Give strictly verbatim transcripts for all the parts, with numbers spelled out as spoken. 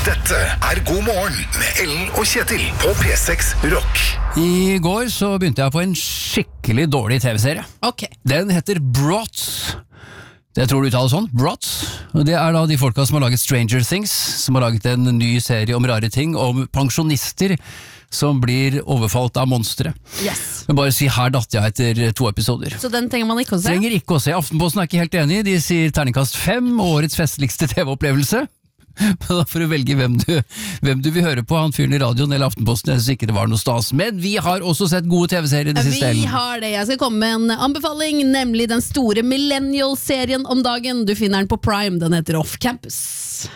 Dette er God morgen med Ellen og Kjetil på P seks Rock. I går så begynte jeg på en skikkelig dårlig tv-serie. Ok. Den heter Brats. Det tror du uttaler sånn, Brats. Og det er da de folka som har laget Stranger Things, som har laget en ny serie om rare ting, om pensjonister som blir overfalt av monstre. Yes. Men bare si, her datt jeg etter to episoder. Så den trenger man ikke å se? Trenger ikke å se. Aftenposten er ikke helt enig. De sier terningkast fem, årets festligste tv-opplevelse. Men da får du velge hvem du, hvem du vil høre på, han fyren i radioen eller Aftenposten. Jeg synes ikke det var noe stas. Men vi har også sett gode tv-serier i det siste. Vi har det. Jeg skal komme med en anbefaling, nemlig den store Millennial-serien om dagen. Du finner den på Prime. Den heter Off Campus.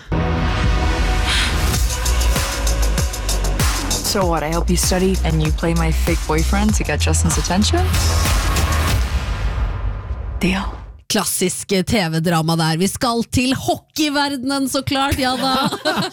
So what, I help you study and you play my fake boyfriend to get Justin's attention? Deal. Klassisk tv-drama der. Vi skal til hockeyverdenen, så klart, ja da.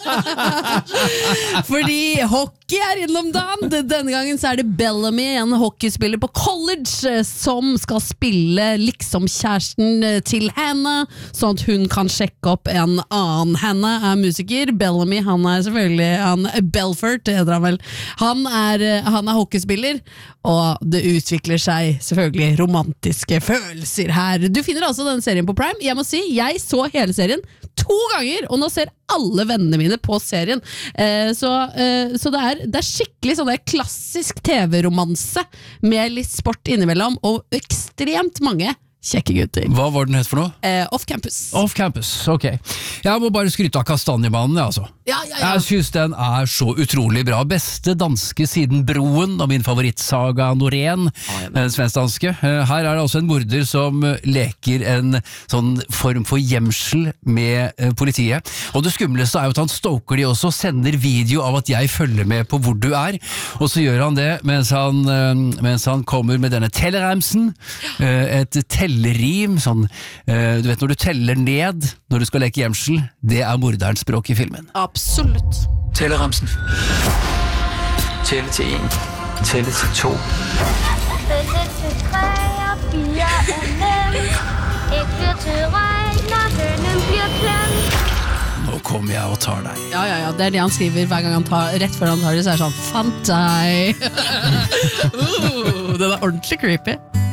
Fordi hockey er innom dagen. Denne gangen så er det Bellamy, en hockeyspiller på college, som skal spille liksom kjæresten til henne, sånn at hun kan sjekke opp en annen. Henne er musiker. Bellamy, han er selvfølgelig han, Belfort, heter han vel. Han er, han er hockeyspiller, og det utvikler seg selvfølgelig romantiske følelser her. Du finner altså den serien på Prime. Jeg må si, jeg så hele serien to ganger, og nå ser alle vennene mine på serien. Eh, så eh, så det, er, det er skikkelig sånn der klassisk tv-romanse med litt sport innimellom, og ekstremt mange kjekke gutter. Hva var den het for noe? Eh, Off Campus. Off Campus, ok. Jeg må bare skryte av Kastanjemannen, altså. Ja, ja, ja. Jeg synes den er så utrolig bra. Beste danske siden Broen, og min favorittsaga Norén, den svensk-danske. Her er det også en morder som leker en sånn form for gjemsel med politiet. Og det skumleste er jo at han stoker de også, sender video av at jeg følger med på hvor du er, og så gjør han det mens han, mens han kommer med denne telleremsen, et tellerim, sånn, du vet når du teller ned når du skal leke gjemsel, det er morderens språk i filmen. Absolutt. Tælleremsen. Tælle til en. Tælle til to. Tælle til tre og fire er nemt. Et bliver til regn, når hønnen bliver klemt. Nå kommer jeg og tar deg. Ja, ja, ja, det er det han skriver hver gang han tar, rett før han tar det, så er det sånn, fant deg. uh, den er ordentlig creepy.